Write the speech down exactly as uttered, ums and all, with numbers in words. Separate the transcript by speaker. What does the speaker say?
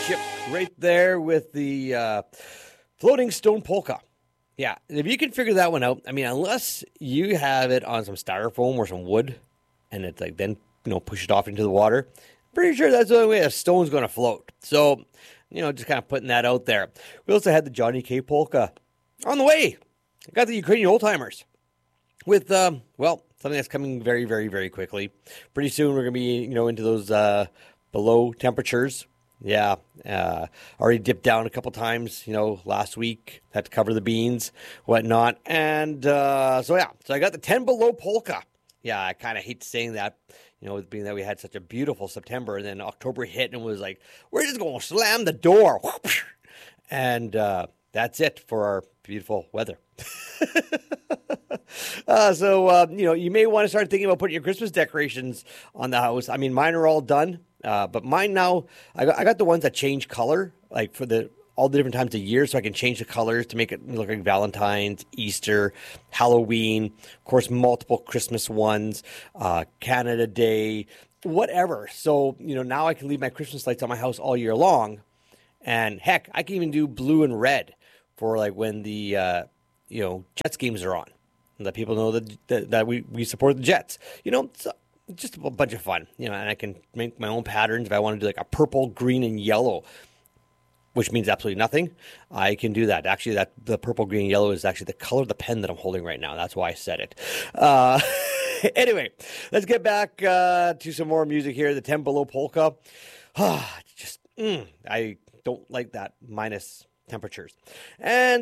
Speaker 1: Chip right there with the uh, floating stone polka. Yeah, if you can figure that one out, I mean, unless you have it on some styrofoam or some wood, and it's like then, you know, push it off into the water, pretty sure that's the only way a stone's going to float. So, you know, just kind of putting that out there. We also had the Johnny K polka on the way. I got the Ukrainian old timers with, um, well, something that's coming very, very, very quickly. Pretty soon we're going to be, you know, into those uh, below temperatures. Yeah, uh, already dipped down a couple times, you know, last week. Had to cover the beans, whatnot. And uh, so, yeah, so I got the ten below polka. Yeah, I kind of hate saying that, you know, being that we had such a beautiful September. And then October hit and it was like, we're just going to slam the door. And uh, that's it for our beautiful weather. uh, so, uh, you know, you may want to start thinking about putting your Christmas decorations on the house. I mean, mine are all done. Uh, but mine now, I got, I got the ones that change color, like for the all the different times of year, so I can change the colors to make it look like Valentine's, Easter, Halloween, of course, multiple Christmas ones, uh, Canada Day, whatever. So, you know, now I can leave my Christmas lights on my house all year long. And heck, I can even do blue and red for like when the, uh, you know, Jets games are on. And let people know that, that, that we, we support the Jets. You know, so, just a bunch of fun, you know, and I can make my own patterns. If I want to do like a purple, green, and yellow, which means absolutely nothing, I can do that. Actually, that the purple, green, and yellow is actually the color of the pen that I'm holding right now. That's why I said it. Uh, anyway, let's get back uh, to some more music here. The ten below polka. just, mm, I don't like that minus temperatures. And